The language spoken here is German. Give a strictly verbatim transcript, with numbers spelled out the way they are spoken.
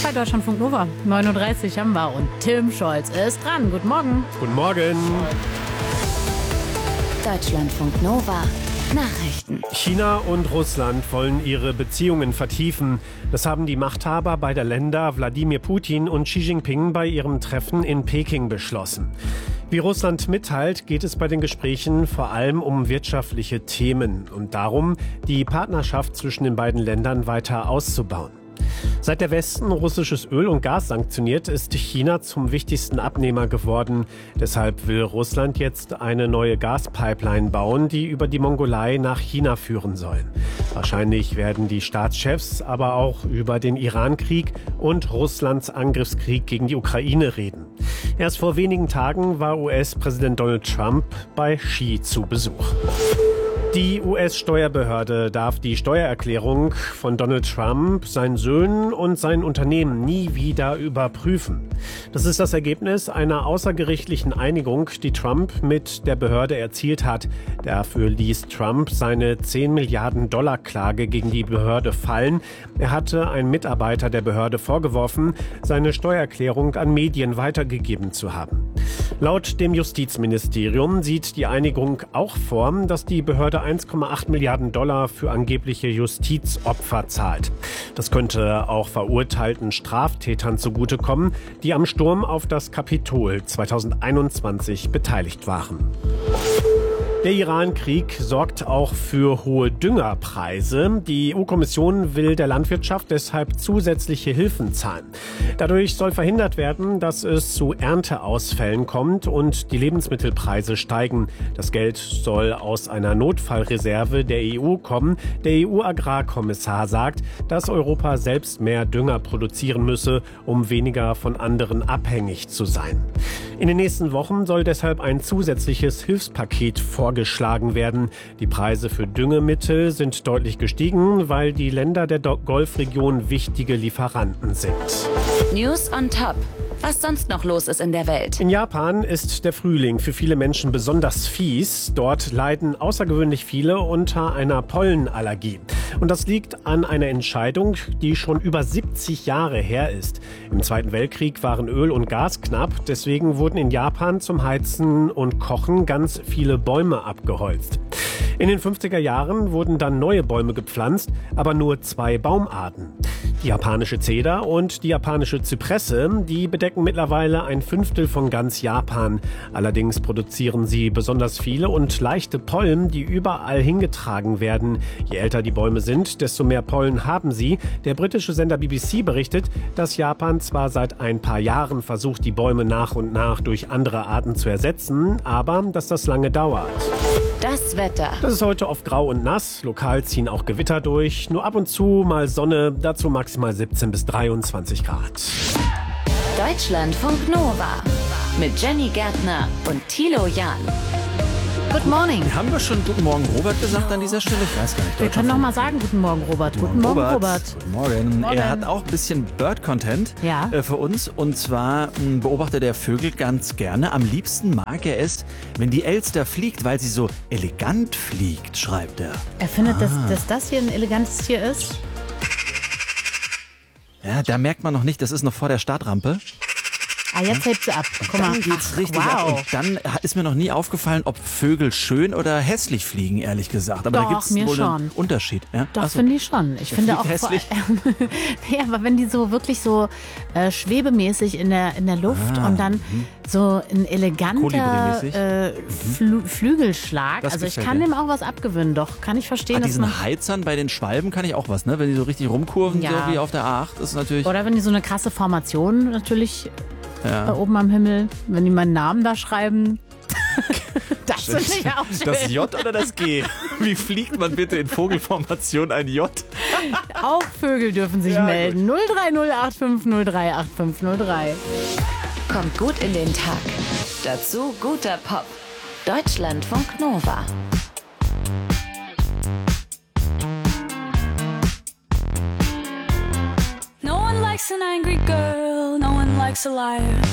Bei Deutschlandfunk Nova. neun Uhr dreißig haben wir und Tim Scholz ist dran. Guten Morgen. Guten Morgen. Deutschlandfunk Nova. Nachrichten. China und Russland wollen ihre Beziehungen vertiefen. Das haben die Machthaber beider Länder Wladimir Putin und Xi Jinping bei ihrem Treffen in Peking beschlossen. Wie Russland mitteilt, geht es bei den Gesprächen vor allem um wirtschaftliche Themen und darum, die Partnerschaft zwischen den beiden Ländern weiter auszubauen. Seit der Westen russisches Öl und Gas sanktioniert, ist China zum wichtigsten Abnehmer geworden. Deshalb will Russland jetzt eine neue Gaspipeline bauen, die über die Mongolei nach China führen soll. Wahrscheinlich werden die Staatschefs aber auch über den Iran-Krieg und Russlands Angriffskrieg gegen die Ukraine reden. Erst vor wenigen Tagen war U S-Präsident Donald Trump bei Xi zu Besuch. Die U S-Steuerbehörde darf die Steuererklärung von Donald Trump, seinen Söhnen und seinen Unternehmen nie wieder überprüfen. Das ist das Ergebnis einer außergerichtlichen Einigung, die Trump mit der Behörde erzielt hat. Dafür ließ Trump seine zehn Milliarden Dollar Klage gegen die Behörde fallen. Er hatte einem Mitarbeiter der Behörde vorgeworfen, seine Steuererklärung an Medien weitergegeben zu haben. Laut dem Justizministerium sieht die Einigung auch vor, dass die Behörde eins Komma acht Milliarden Dollar für angebliche Justizopfer zahlt. Das könnte auch verurteilten Straftätern zugutekommen, die am Sturm auf das Kapitol zweitausendeinundzwanzig beteiligt waren. Der Iran-Krieg sorgt auch für hohe Düngerpreise. Die E U-Kommission will der Landwirtschaft deshalb zusätzliche Hilfen zahlen. Dadurch soll verhindert werden, dass es zu Ernteausfällen kommt und die Lebensmittelpreise steigen. Das Geld soll aus einer Notfallreserve der E U kommen. Der E U-Agrarkommissar sagt, dass Europa selbst mehr Dünger produzieren müsse, um weniger von anderen abhängig zu sein. In den nächsten Wochen soll deshalb ein zusätzliches Hilfspaket vorgestellt geschlagen werden. Die Preise für Düngemittel sind deutlich gestiegen, weil die Länder der Golfregion wichtige Lieferanten sind. News on Top. Was sonst noch los ist in der Welt. In Japan ist der Frühling für viele Menschen besonders fies. Dort leiden außergewöhnlich viele unter einer Pollenallergie. Und das liegt an einer Entscheidung, die schon über siebzig Jahre her ist. Im Zweiten Weltkrieg waren Öl und Gas knapp. Deswegen wurden in Japan zum Heizen und Kochen ganz viele Bäume abgeholzt. In den fünfziger Jahren wurden dann neue Bäume gepflanzt, aber nur zwei Baumarten. Die japanische Zeder und die japanische Zypresse, die bedecken mittlerweile ein Fünftel von ganz Japan. Allerdings produzieren sie besonders viele und leichte Pollen, die überall hingetragen werden. Je älter die Bäume sind, desto mehr Pollen haben sie. Der britische Sender B B C berichtet, dass Japan zwar seit ein paar Jahren versucht, die Bäume nach und nach durch andere Arten zu ersetzen, aber dass das lange dauert. Das Wetter. Das ist heute oft grau und nass. Lokal ziehen auch Gewitter durch. Nur ab und zu mal Sonne, dazu maximal siebzehn bis dreiundzwanzig Grad. Deutschlandfunk Nova mit Jenny Gärtner und Thilo Jahn. Good morning. Haben wir schon Guten Morgen Robert gesagt an dieser Stelle? Ich weiß gar nicht. Wir können noch mal sagen Guten Morgen Robert. Guten Morgen Robert. Guten Morgen. Morgen. Er hat auch ein bisschen Bird-Content Ja. äh, für uns. Und zwar m, beobachtet er Vögel ganz gerne. Am liebsten mag er es, wenn die Elster fliegt, weil sie so elegant fliegt, schreibt er. Er findet, Ah. dass, dass das hier ein elegantes Tier ist. Ja, da merkt man noch nicht, das ist noch vor der Startrampe. Ah, jetzt hebt sie ab. Guck mal. Dann geht's Ach, richtig wow. ab. Und dann ist mir noch nie aufgefallen, ob Vögel schön oder hässlich fliegen, ehrlich gesagt. Aber Doch, da gibt es mir wohl schon. einen Unterschied. Ja? Doch, Ach so. finde ich schon. Ich finde auch fliegt vor, hässlich? ja, aber wenn die so wirklich so äh, schwebemäßig in der, in der Luft Ah, und dann so ein eleganter Kolibri-mäßig. äh, Flü Flügelschlag. Das Also ich gefällt kann dir. dem auch was abgewöhnen, doch. Kann ich verstehen, Ah, dass man... diesen Heizern bei den Schwalben kann ich auch was, ne? Wenn die so richtig rumkurven, Ja. so wie auf der A acht, ist natürlich... Oder wenn die so eine krasse Formation natürlich Ja. da oben am Himmel, wenn die meinen Namen da schreiben. Das finde ich auch schön. Das J oder das G? Wie fliegt man bitte in Vogelformation ein J? Auch Vögel dürfen sich Ja, melden. null drei null acht fünf null drei acht fünf null drei. Kommt gut in den Tag. Dazu guter Pop. Deutschlandfunk Nova. No one likes an angry girl, no one likes a liar.